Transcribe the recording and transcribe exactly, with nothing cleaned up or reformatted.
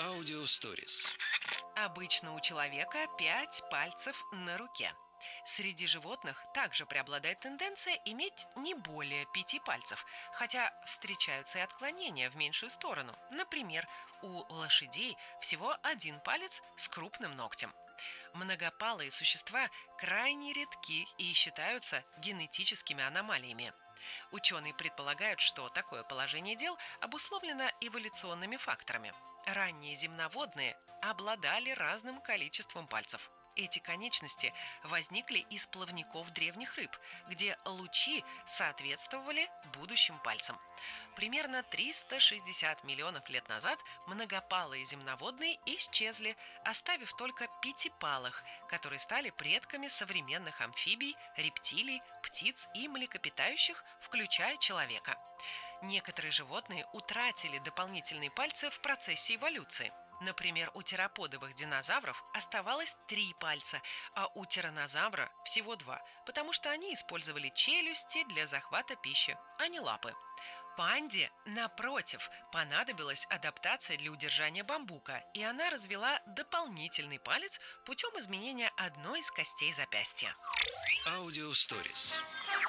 Аудиосторис. Обычно у человека пять пальцев на руке. Среди животных также преобладает тенденция иметь не более пяти пальцев, хотя встречаются и отклонения в меньшую сторону. Например, у лошадей всего один палец с крупным ногтем. Многопалые существа крайне редки и считаются генетическими аномалиями. Ученые предполагают, что такое положение дел обусловлено эволюционными факторами. Ранние земноводные обладали разным количеством пальцев. Эти конечности возникли из плавников древних рыб, где лучи соответствовали будущим пальцам. Примерно триста шестьдесят миллионов лет назад многопалые земноводные исчезли, оставив только пятипалых, которые стали предками современных амфибий, рептилий, птиц и млекопитающих, включая человека. Некоторые животные утратили дополнительные пальцы в процессе эволюции. Например, у тераподовых динозавров оставалось три пальца, а у тираннозавра всего два, потому что они использовали челюсти для захвата пищи, а не лапы. Панде, напротив, понадобилась адаптация для удержания бамбука, и она развила дополнительный палец путем изменения одной из костей запястья. Аудиосторис.